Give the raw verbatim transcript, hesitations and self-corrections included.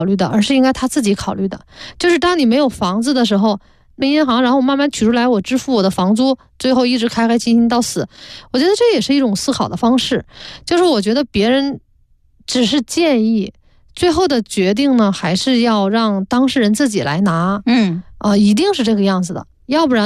考虑的，而是应该他自己考虑的。就是当你没有房子的时候，那银行然后慢慢取出来，我支付我的房租，最后一直开开心心到死，我觉得这也是一种思考的方式。就是我觉得别人只是建议，最后的决定呢，还是要让当事人自己来拿。 嗯， 啊、呃，一定是这个样子的，要不然